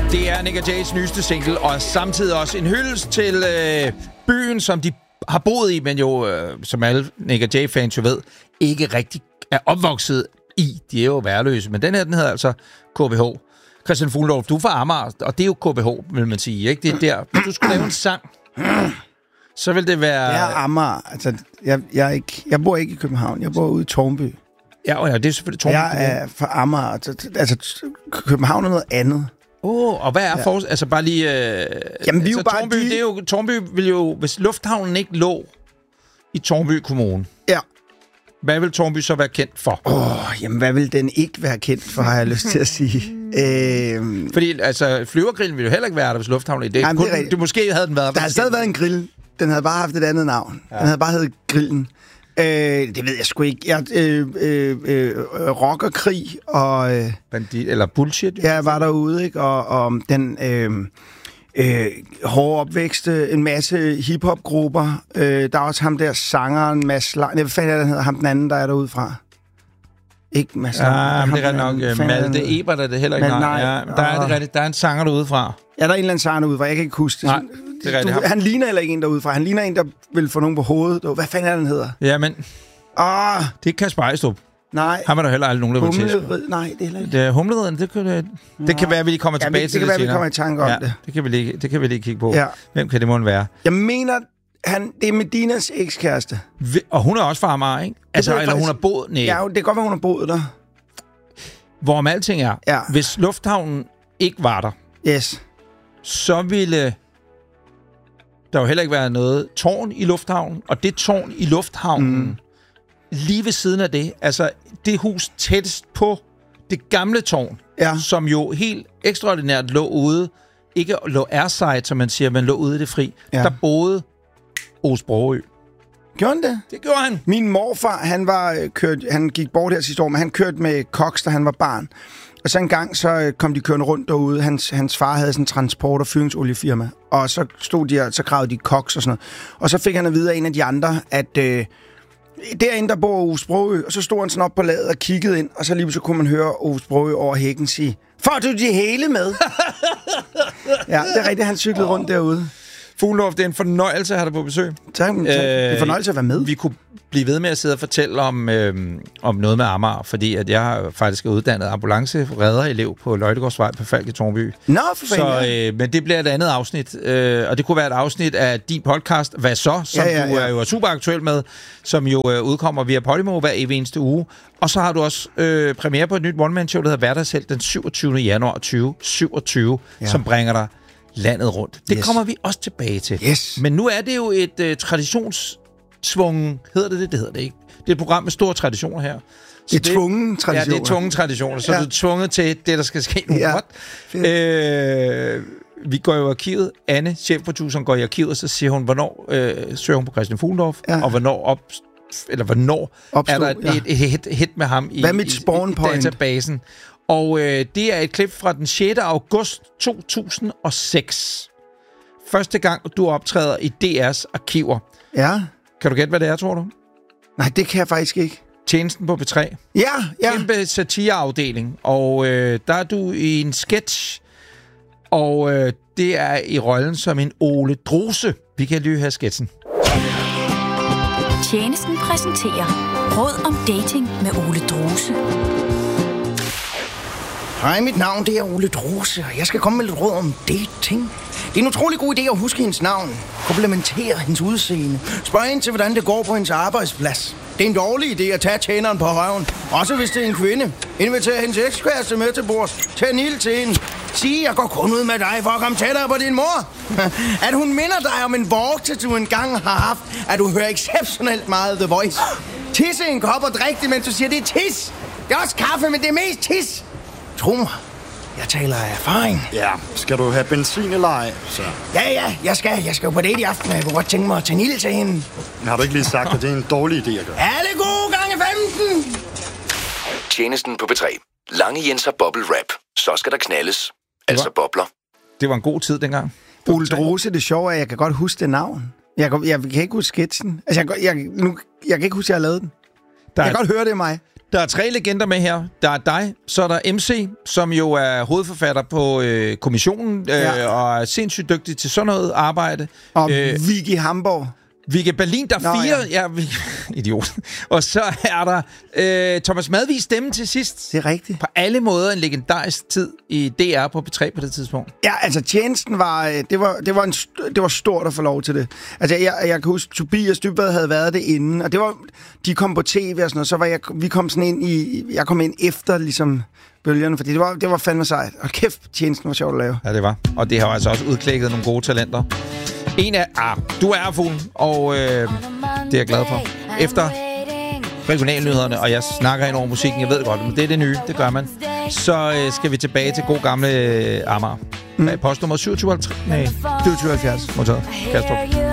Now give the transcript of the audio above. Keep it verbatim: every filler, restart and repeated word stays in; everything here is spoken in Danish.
Det er Nick og Jays nyeste single, og samtidig også en hyldest til øh, byen, som de har boet i, men jo, øh, som alle Nick og Jay-fans jo ved, ikke rigtig er opvokset i. De er jo værløse, men den her, den hedder altså K B H. Christian Fuglendorf, du er fra Amager, og det er jo K B H, vil man sige, ikke? Det er der. Hvis du skulle lave en sang, så vil det være... Jeg er Amager. Altså, jeg, jeg, er ikke, jeg bor ikke i København. Jeg bor ude i Tårnby. Ja, ja, det er selvfølgelig Tårnby. Jeg er fra Amager. Altså, København er noget andet. Åh, oh, og hvad er ja. for... Altså, bare lige... Øh, Jamen, vi altså, er jo bare Tårnby, de... det er jo, Tårnby vil jo... Hvis lufthavnen ikke lå i Tårnby Kommune... Ja. Hvad vil Tårnby så være kendt for? Åh, oh, jamen, hvad vil den ikke være kendt for, har jeg lyst til at sige. øhm... Fordi, altså, flyvergrillen ville jo heller ikke være der, hvis lufthavnen... Det, Jamen, kun, det, det måske havde den været der. Der havde stadig været en grill. Den havde bare haft et andet navn. Ja. Den havde bare heddet Grillen. Øh, det ved jeg sgu ikke. Jeg, øh, øh, øh, rockerkrig og... Øh, Bandit, eller bullshit. Ja, jeg var derude, ikke? Og, og den... Øh, Øh, hårde opvækste, en masse hiphop-grupper. Øh, der er også ham der sangeren, Mads Lang. Hvad fanden er den hedder? Ham den anden, der er derude fra. Ikke Mads Lang. Ja, men det er nok uh, Malte Ebert, er det heller ikke. Men, nej, ja, der, er det rigtigt. Der er en sanger derude fra. Ja, der er en eller anden sanger derude fra. Jeg kan ikke huske det. Nej, det er rigtigt. Du, han ligner heller ikke en derude fra. Han ligner en, der vil få nogen på hovedet. Hvad fanden er den hedder? Ja, men... Ah, det er Kasper Ejstrup. Nej. Har man da heller aldrig nogen, der vil tæske. Humlerid, nej, det er heller ikke. Det er Humleriden, det, kan, det, det kan være, at vi lige kommer ja, tilbage det, til det, det kan det være, vi kommer i tanke om ja, det. Det kan, vi lige, det kan vi lige kigge på. Ja. Hvem kan det måtte være? Jeg mener, han, det er Medinas ekskæreste. Og hun er også fra Amager, ikke? Altså, eller faktisk, hun har boet... Nej. Ja, det kan godt være, hun har boet der. Hvorom alting er, ja. Hvis lufthavnen ikke var der, yes. så ville der jo heller ikke være noget tårn i lufthavnen, og det tårn i lufthavnen, mm. lige ved siden af det, altså det hus tættest på det gamle tårn, ja. som jo helt ekstraordinært lå ude, ikke lå airside, som man siger, men lå ude i det fri, ja. Der boede Ove Sprogøe. Gjorde han det? Det gjorde han. Min morfar, han var kørt, han gik bort her sidste år, men han kørte med koks, da han var barn. Og så en gang, så kom de kørende rundt derude. Hans, hans far havde sådan en transport- og fyringsoliefirma. Og så stod de, så gravede de koks og sådan noget. Og så fik han at vide af en af de andre, at øh, derinde, der bor Ove Sprogøe. Og så stod han sådan op på ladet og kiggede ind. Og så lige så kunne man høre Ove Sprogøe over hækken sige, får du de hele med? Ja, det er rigtigt, han cyklede oh. rundt derude. Fuglendorf, det er en fornøjelse at have dig på besøg. Tak, tak. Det er en fornøjelse at være med. Vi kunne blive ved med at sidde og fortælle om, øh, om noget med Amager, fordi at jeg faktisk er uddannet ambulance-redderelev på Løjtegårdsvej på Falk i Tårnby. Nå, for så, øh, men det bliver et andet afsnit, øh, og det kunne være et afsnit af din podcast, Hvad så?, som ja, ja, ja. du er jo er super aktuel med, som jo øh, udkommer via Podimo hver evig eneste uge. Og så har du også øh, premiere på et nyt one-man-show, der hedder Hverdagshelt den syvogtyvende januar tyve syvogtyve, ja. Som bringer dig landet rundt. Det yes. kommer vi også tilbage til. Yes. Men nu er det jo et uh, traditionssvungen... Hedder det det? Det hedder det ikke. Det er et program med store traditioner her. Så det er tvungen traditioner. Ja, det er tvungen traditioner. Så ja. Du er tvunget til det, der skal ske nu. Ja. Øh, vi går jo i arkivet. Anne, chefproduceren, går i arkivet, og så siger hun, hvornår øh, søger hun på Christian Fuglendorf, ja. Og hvornår op... Eller hvornår Opstod, er der et, ja. et, et hit, hit med ham i, Hvad mit spawn i, i databasen. Og øh, det er et klip fra den sjette august to tusind og seks. Første gang, du optræder i D R's arkiver. Ja. Kan du gætte, hvad det er, tror du? Nej, det kan jeg faktisk ikke. Tjenesten på P tre. Ja, ja. Kæmpe satireafdeling. Og øh, der er du i en sketch. Og øh, det er i rollen som en Ole Drose. Vi kan lige høre sketchen. Tjenesten præsenterer Råd om dating med Ole Drose. Hej, mit navn det er Ole Drose, og jeg skal komme med lidt råd om dating. Det er en utrolig god idé at huske hendes navn, komplementere hendes udseende, spørge ind til, hvordan det går på hendes arbejdsplads. Det er en dårlig idé at tage tjeneren på røven, også hvis det er en kvinde. Invitere hendes ekskæreste med til bords, tag en ild til hende. Sige, jeg går kun ud med dig for at komme tættere på din mor. At hun minder dig om en vorte, du engang har haft, at du hører exceptionelt meget The Voice. Tisse en kop og drik det, mens du siger, det er tis. Det er også kaffe, men det er mest tis. Tro mig, jeg taler af erfaring. Ja, skal du have benzin eller ej, så? Ja, ja, jeg skal. Jeg skal jo på date i aften, og jeg kunne godt tænke mig at tage en ild til hende. Har du ikke lige sagt, at det er en dårlig idé at gøre? Alle gode gange femten! Tjenesten på P tre. Lange Jenser Bobble Rap. Så skal der knaldes. Altså bobler. Det var en god tid dengang. Ole Drose, det sjove er, at jeg kan godt huske det navn. Jeg kan, jeg kan ikke huske sketchen. Altså, jeg, jeg, nu, jeg kan ikke huske, at jeg har lavet den. Der jeg kan godt høre det af mig. Der er tre legender med her. Der er dig, så er der M C, som jo er hovedforfatter på øh, Kommissionen, øh, Ja. og er sindssygt dygtig til sådan noget arbejde. Og Øh, Vicky Hamborg. Vigge Berlin, der er Nå, fire. Ja, ja idiot. Og så er der øh, Thomas Madvigs stemme til sidst. Det er rigtigt. På alle måder en legendarisk tid i D R på P tre på det tidspunkt. Ja, altså tjenesten var, øh, det var, det var, en, st- det var stort at få lov til det. Altså jeg, jeg kan huske, Tobias Dybvad havde været det inden, og det var, de kom på tv og sådan noget, så var jeg, vi kom sådan ind i, jeg kom ind efter ligesom bølgerne, fordi det var, det var fandme sejt. Og kæft, tjenesten var sjovt at lave. Ja, det var. Og det har altså også udklækket nogle gode talenter. En af... Ah, du er fuglen, og øh, det er jeg glad for. Efter regionalnyhederne, og jeg snakker ind over musikken, jeg ved det godt, men det er det nye, det gør man. Så øh, skal vi tilbage til god gamle øh, Amager. Mm. Postnummer syvogtyve halvtreds. Nej, syvogtyve halvfjerds. modtaget. Kastrup.